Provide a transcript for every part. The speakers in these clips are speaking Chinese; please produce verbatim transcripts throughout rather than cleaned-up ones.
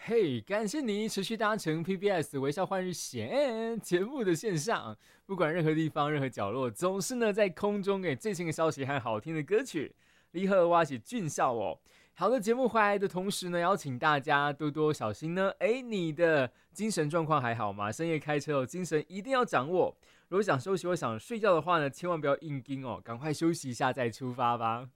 嘿，感谢你持续搭乘 P B S 微笑换日线节目的线上，不管任何地方、任何角落，总是呢在空中给最新的消息和好听的歌曲。离合挖起俊笑哦。好的，节目回来的同时呢，邀请大家多多小心呢。哎，你的精神状况还好吗？深夜开车哦，精神一定要掌握。如果想休息或想睡觉的话呢，千万不要硬盯哦，赶快休息一下再出发吧。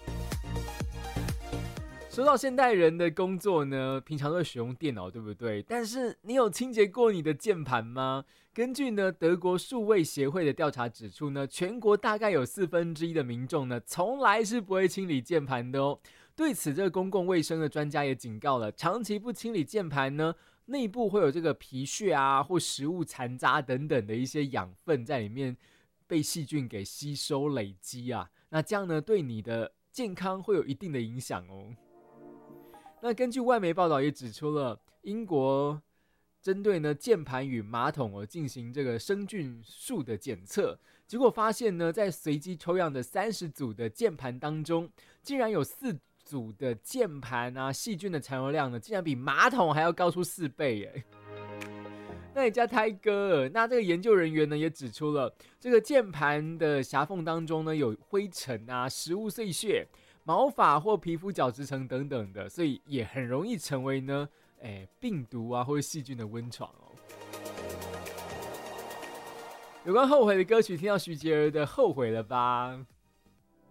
说到现代人的工作呢，平常都会使用电脑，对不对？但是你有清洁过你的键盘吗？根据呢德国数位协会的调查指出呢，全国大概有四分之一的民众呢，从来是不会清理键盘的哦。对此，这个公共卫生的专家也警告了，长期不清理键盘呢，内部会有这个皮屑啊，或食物残渣等等的一些养分在里面被细菌给吸收累积啊，那这样呢，对你的健康会有一定的影响哦。那根据外媒报道也指出了，英国针对呢键盘与马桶哦进行这个生菌数的检测，结果发现呢，在随机抽样的三十组的键盘当中，竟然有四组的键盘啊细菌的残留量呢，竟然比马桶还要高出四倍耶！那你家胎哥，那这个研究人员呢也指出了，这个键盘的狭缝当中呢有灰尘啊、食物碎屑、毛发或皮肤角质层等等的，所以也很容易成为呢，哎，病毒啊或者细菌的温床哦。有关后悔的歌曲，听到徐杰儿的《后悔了吧》。